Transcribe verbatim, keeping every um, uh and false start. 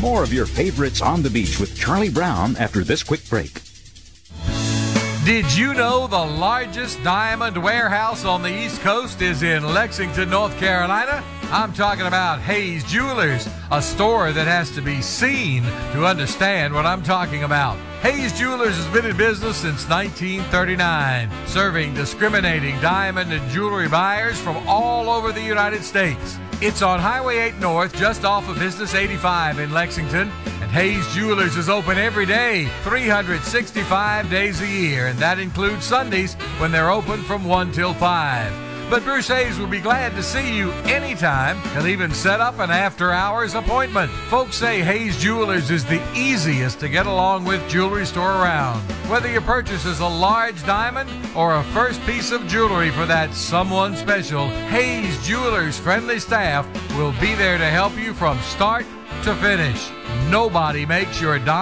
More of your favorites on the beach with Charlie Brown after this quick break. Did you know the largest diamond warehouse on the East Coast is in Lexington, North Carolina? I'm talking about Hayes Jewelers, a store that has to be seen to understand what I'm talking about. Hayes Jewelers has been in business since nineteen thirty-nine, serving discriminating diamond and jewelry buyers from all over the United States. It's on Highway eight North, just off of Business eighty-five in Lexington. And Hayes Jewelers is open every day, three hundred sixty-five days a year, and that includes Sundays when they're open from one till five. But Bruce Hayes will be glad to see you anytime. He'll even set up an after-hours appointment. Folks say Hayes Jewelers is the easiest to get along with jewelry store around. Whether your purchase is a large diamond or a first piece of jewelry for that someone special, Hayes Jewelers' friendly staff will be there to help you from start to finish. Nobody makes your diamond